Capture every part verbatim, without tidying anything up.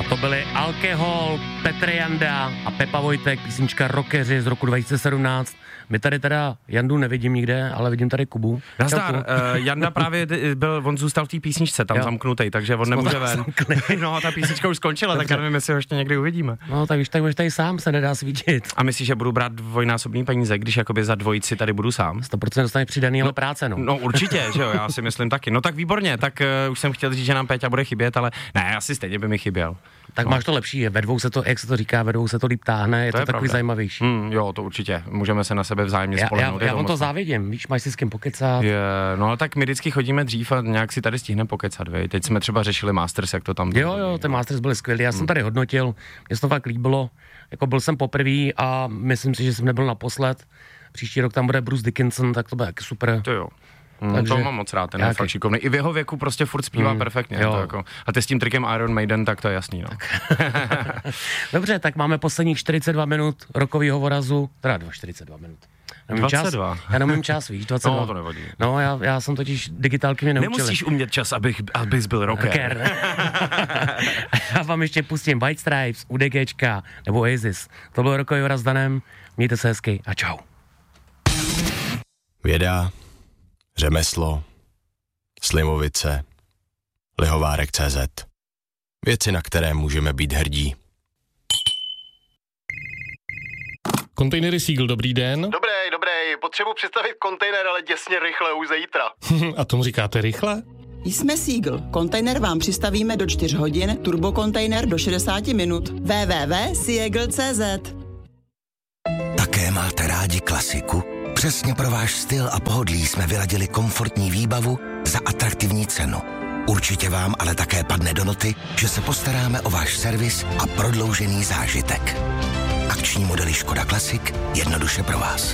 To byly Alkohol, Petr Janda a Pepa Vojtek, písnička Rockeři z roku dva tisíce sedmnáct. My tady teda Jandu nevidím nikde, ale vidím tady Kubu. Nazdar, uh, Janda právě byl, on zůstal v té písničce tam jo. zamknutej, takže on nemůže ven. No, ta písnička už skončila, dobře. Tak já nevím, jestli ho ještě někdy uvidíme. No, tak už tak už tady sám se nedá svítit. A myslíš, že budu brát dvojnásobný peníze, když jakoby za dvojici tady budu sám? sto procent dostaneš přidaný no, práce, no. No určitě, že jo, já si myslím taky. No tak výborně, tak uh, už jsem chtěl říct, že nám Péťa bude chybět, ale ne, asi stejně by mi chyběl. Tak no. Máš to lepší, ve dvou se to, jak se to říká, ve dvou se to líp táhne, je to, to je takový pravda. Zajímavější. Mm, jo, to určitě, můžeme se na sebe vzájemně spolehnout. Já, já, já vám to závidím, víš, máš si s kým pokecat. Je, no ale tak my vždycky chodíme dřív a nějak si tady stihneme pokecat, vej. Teď jsme třeba řešili Masters, jak to tam bylo. Jo, jo, ten Masters byly skvělý, já mm. jsem tady hodnotil, mě se to fakt líbilo, jako byl jsem poprvý a myslím si, že jsem nebyl naposled. Příští rok tam bude Bruce Dickinson, tak to bude taky super. To jo. Mm, takže, to mám moc rád, ten je fakt šikovný. I v jeho věku prostě furt zpívá mm, perfektně. To jako, a ty s tím trikem Iron Maiden, tak to je jasný, no. Dobře, tak máme posledních čtyřicet dva minut rokovýho vorazu, teda čtyřicet dva minut. dvacet dva. Čas, já nemůžu čas, víš, dvacet dva. No, to nevadí. No, já, já jsem totiž digitálky mě neučili. Nemusíš umět čas, abych, abys byl rocker. Já vám ještě pustím White Stripes, UDGčka nebo Oasis. To byl rokový voraz s Danem. Mějte se hezky a čau. Věda, řemeslo, slivovice, lihovárek tečka cé zet. Věci, na které můžeme být hrdí. Kontejnery Seagull, dobrý den. Dobrý, dobrý, potřebuji přistavit kontejner, ale děsně rychle, už zítra. A tomu říkáte rychle? Jsme Seagull. Kontejner vám přistavíme do čtyř hodin, turbokontejner do šedesát minut. w w w tečka seagull tečka cé zet. Také máte rádi klasiku? Přesně pro váš styl a pohodlí jsme vyladili komfortní výbavu za atraktivní cenu. Určitě vám ale také padne do noty, že se postaráme o váš servis a prodloužený zážitek. Akční modely Škoda Classic jednoduše pro vás.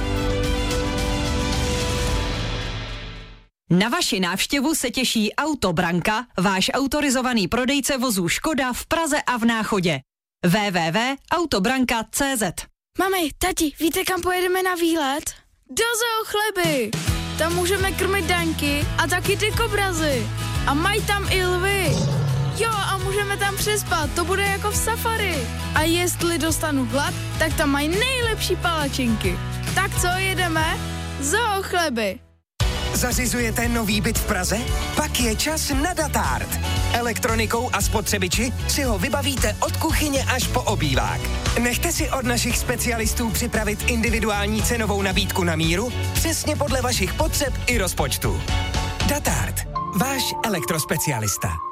Na vaši návštěvu se těší Autobranka, váš autorizovaný prodejce vozů Škoda v Praze a v Náchodě. w w w tečka autobranka tečka cé zet. Mami, tati, víte, kam pojedeme na výlet? Do Zoo Chleby! Tam můžeme krmit daňky a taky ty kobrazy. A mají tam i lvy. Jo, a můžeme tam přespat, to bude jako v safari. A jestli dostanu hlad, tak tam mají nejlepší palačinky. Tak co, jedeme? Zoo Chleby! Zařizujete nový byt v Praze? Pak je čas na Datart. Elektronikou a spotřebiči si ho vybavíte od kuchyně až po obývák. Nechte si od našich specialistů připravit individuální cenovou nabídku na míru, přesně podle vašich potřeb i rozpočtu. Datart. Váš elektrospecialista.